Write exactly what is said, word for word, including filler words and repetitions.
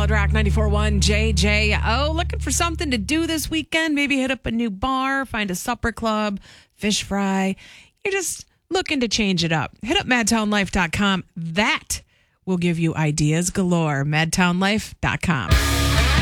Solid Rock ninety-four point one J J O. Looking for something to do this weekend? Maybe hit up a new bar, find a supper club, fish fry. You're just looking to change it up. Hit up madtown life dot com. That will give you ideas galore. madtown life dot com.